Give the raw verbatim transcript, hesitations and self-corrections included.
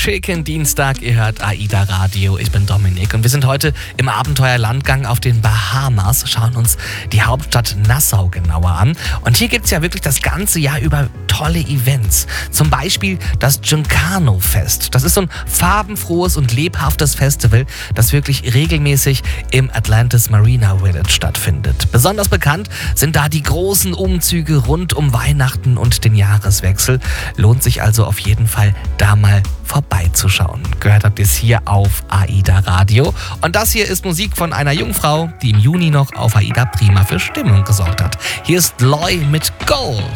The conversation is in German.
schicken Dienstag. Ihr hört AIDA Radio. Ich bin Dominik und wir sind heute im Abenteuerlandgang auf den Bahamas, schauen uns die Hauptstadt Nassau genauer an. Und hier gibt es ja wirklich das ganze Jahr über tolle Events. Zum Beispiel das Giancano-Fest. Das ist so ein farbenfrohes und lebhaftes Festival, das wirklich regelmäßig im Atlantis Marina Village stattfindet. Besonders bekannt sind da die großen Umzüge rund um Weihnachten und den Jahreswechsel. Lohnt sich also auf jeden Fall, da mal vorbeizuschauen. Gehört habt ihr es hier auf AIDA Radio. Und das hier ist Musik von einer Jungfrau, die im Juni noch auf AIDA Prima für Stimmung gesorgt hat. Hier ist Loy mit Gold.